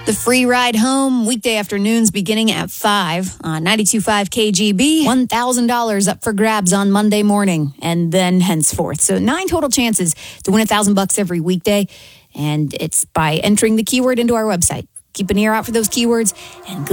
The free ride home, weekday afternoons beginning at 5 on 92.5 KGB. $1,000 up for grabs on Monday morning and then henceforth. So 9 total chances to win $1,000 every weekday. And it's by entering the keyword into our website. Keep an ear out for those keywords and good